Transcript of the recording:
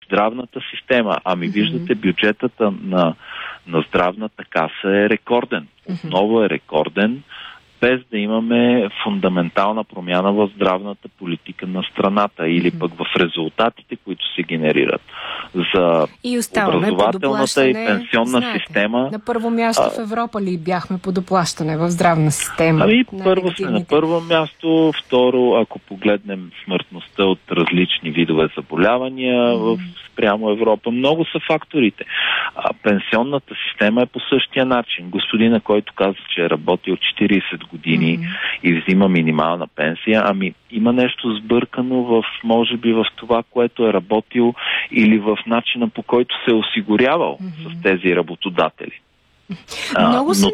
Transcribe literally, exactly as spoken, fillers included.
здравната система. Ами mm-hmm. виждате, бюджетата на, на здравната каса е рекорден. Отново е рекорден, без да имаме фундаментална промяна в здравната политика на страната или пък в резултатите, които се генерират. За и образователната и пенсионна знаете, система. На първо място а, в Европа ли бяхме по доплащане в здравна система? Ами първо сме на първо място, второ, ако погледнем смъртността от различни видове заболявания mm. в спрямо Европа, много са факторите. А, пенсионната система е по същия начин. Господина, който каза, че е работил четирийсет години mm-hmm. и взима минимална пенсия, ами има нещо сбъркано в, може би, в това, което е работил или в начина, по който се е осигурявал mm-hmm. с тези работодатели. Много а, но